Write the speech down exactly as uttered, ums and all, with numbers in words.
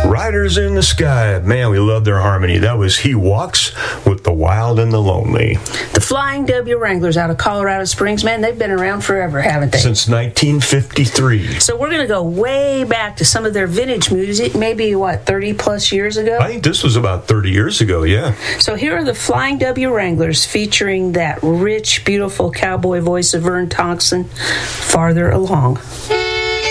Riders in the Sky. Man, we love their harmony. That was He Walks with the Wild and the Lonely. The Flying W Wranglers out of Colorado Springs, man, they've been around forever, haven't they? Since nineteen fifty-three. So we're going to go way back to some of their vintage music, maybe, what, thirty plus years ago? I think this was about thirty years ago, yeah. So here are the Flying W Wranglers featuring that rich, beautiful cowboy voice of Vern Thompson, Farther Along.